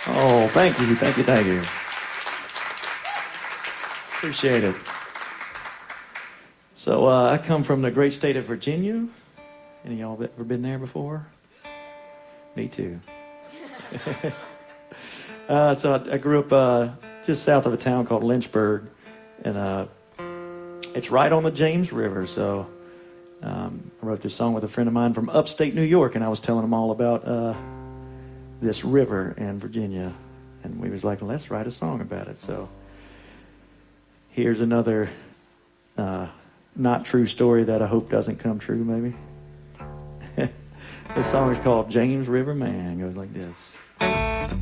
Oh, thank you, thank you, thank you. Appreciate it. So I come from the great state of Virginia. Any of y'all ever been there before? Me too. So I grew up just south of a town called Lynchburg, and it's right on the James River. So I wrote this song with a friend of mine from upstate New York, and I was telling him all about this river in Virginia, and we was like, let's write a song about it. So here's another not true story that I hope doesn't come true, maybe. This song is called James River Man. It goes like this.